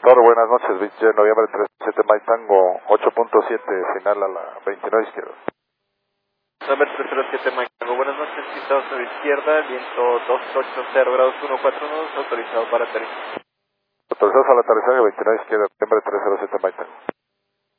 Toro, buenas noches, 20 de noviembre 37 Mike Tango, 8.7, final a la 29 izquierda. Noviembre 307 Mike Tango, buenas noches, pista 2 izquierda, viento 280 grados 142, autorizado para aterrizar. Autorizado para el aterrizaje, 29 izquierda, noviembre 307 Mike Tango.